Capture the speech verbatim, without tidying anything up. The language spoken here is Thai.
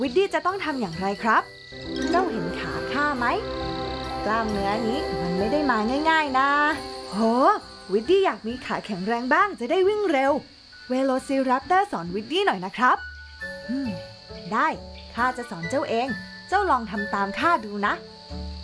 วิดดี้จะต้องทำอย่างไรครับเจ้าเห็นขาข้าไหมกล้ามเนื้อนี้มันไม่ได้มาง่ายๆนะโหวิดดี้อยากมีขาแข็งแรงบ้างจะได้วิ่งเร็วเวโลซิรัปเตอร์สอนวิดดี้หน่อยนะครับอืมได้ข้าจะสอนเจ้าเองเจ้าลองทำตามข้าดูนะ